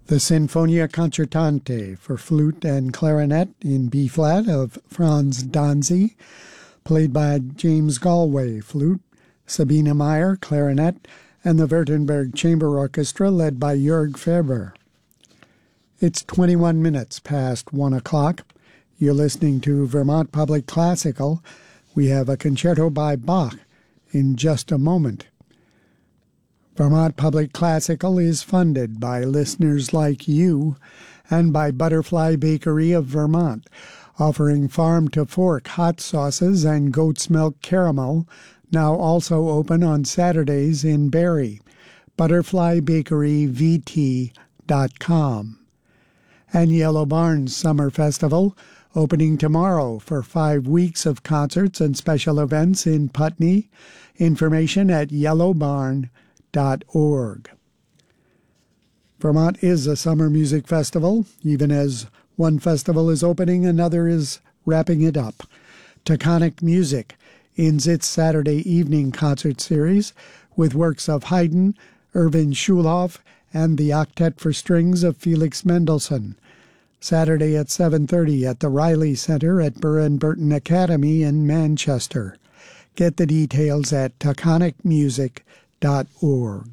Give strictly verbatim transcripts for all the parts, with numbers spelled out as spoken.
The Sinfonia Concertante for flute and clarinet in B-flat of Franz Danzi, played by James Galway, flute, Sabine Meyer, clarinet, and the Württemberg Chamber Orchestra led by Jörg Feber. It's twenty-one minutes past one o'clock. You're listening to Vermont Public Classical. We have a concerto by Bach in just a moment. Vermont Public Classical is funded by listeners like you and by Butterfly Bakery of Vermont, offering farm-to-fork hot sauces and goat's milk caramel, now also open on Saturdays in Barrie. butterfly bakery v t dot com. And Yellow Barn's Summer Festival, opening tomorrow for five weeks of concerts and special events in Putney. Information at yellow barn dot org. Vermont is a summer music festival. Even as one festival is opening, another is wrapping it up. Taconic Music ends its Saturday evening concert series with works of Haydn, Erwin Schulhoff, and the Octet for Strings of Felix Mendelssohn. Saturday at seven thirty at the Riley Center at Burr and Burton Academy in Manchester. Get the details at taconic music dot org.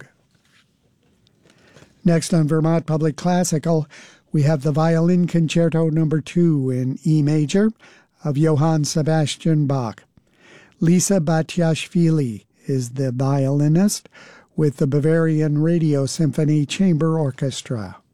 Next on Vermont Public Classical, we have the Violin Concerto Number two in E major of Johann Sebastian Bach. Lisa Batiashvili is the violinist with the Bavarian Radio Symphony Chamber Orchestra.